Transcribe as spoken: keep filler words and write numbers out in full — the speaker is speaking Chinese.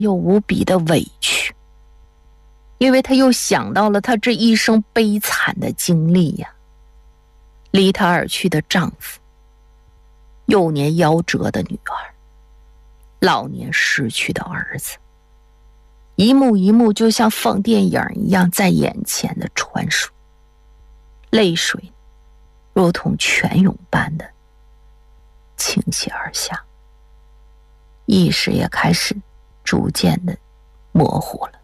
又无比的委屈，因为他又想到了他这一生悲惨的经历呀，离他而去的丈夫，幼年夭折的女儿，老年失去的儿子，一幕一幕就像放电影一样在眼前的传输，泪水如同泉涌般的倾泻而下，意识也开始逐渐的模糊了。